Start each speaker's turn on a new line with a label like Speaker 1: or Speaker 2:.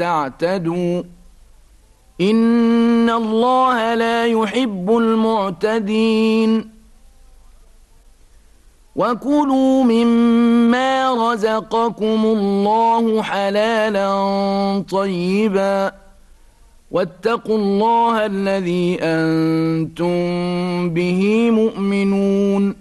Speaker 1: تعتدوا إن الله لا يحب المعتدين وكلوا مما رزقكم الله حلالا طيبا واتقوا الله الذي أنتم به مؤمنون